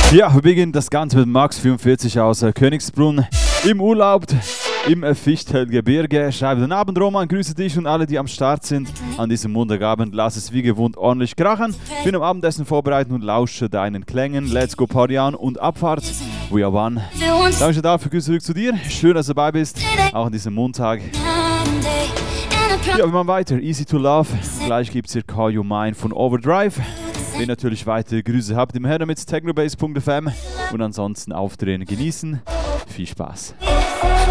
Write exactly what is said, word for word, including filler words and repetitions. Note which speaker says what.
Speaker 1: Ja, wir beginnen das Ganze mit Max vierundvierzig aus äh, Königsbrunn im Urlaub im äh, Fichtelgebirge. Schreibe den Abend, Roman, grüße dich und alle, die am Start sind. An diesem Montagabend lass es wie gewohnt ordentlich krachen. Bin am Abendessen vorbereitet und lausche deinen Klängen. Let's go Party on und Abfahrt. We are one. Danke dafür, Grüße zurück zu dir. Schön, dass du dabei bist, auch an diesem Montag. Ja, wir machen weiter. Easy to Love. Gleich gibt es hier Call You Mine von Overdrive. Wenn ihr natürlich weitere Grüße habt, immer her damit technobase punkt f m und ansonsten aufdrehen, genießen. Viel Spaß.